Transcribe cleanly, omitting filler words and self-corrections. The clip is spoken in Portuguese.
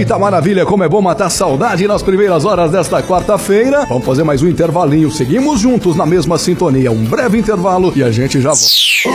Eita maravilha, como é bom matar saudade nas primeiras horas desta quarta-feira. Vamos fazer mais um intervalinho. Seguimos juntos na mesma sintonia. Um breve intervalo e a gente já volta.